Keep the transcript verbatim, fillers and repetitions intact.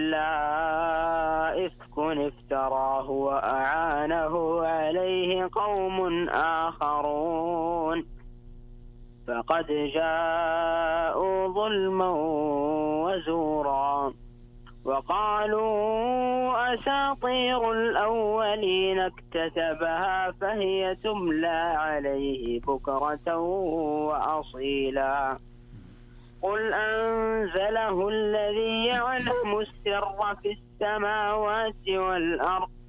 لا إفك افتراه وأعانه عليه قوم آخرون فقد جاءوا ظلما وزورا وقالوا أساطير الأولين اكتتبها فهي تملى عليه بكرة وأصيلا قل أنزله الذي يعلم السر في السماوات والأرض